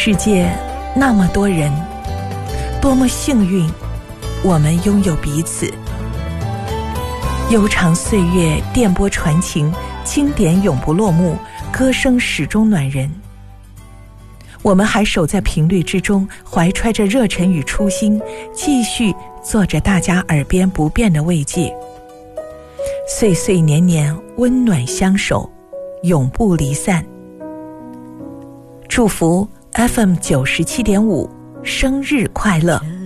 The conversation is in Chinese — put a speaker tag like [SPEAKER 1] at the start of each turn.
[SPEAKER 1] 世界那么多人，多么幸运，我们拥有彼此。悠长岁月，电波传情，经典永不落幕，歌声始终暖人。我们还守在频率之中，怀揣着热忱与初心，继续做着大家耳边不变的慰藉。岁岁年年，温暖相守，永不离散。祝福 FM 97.5生日快乐。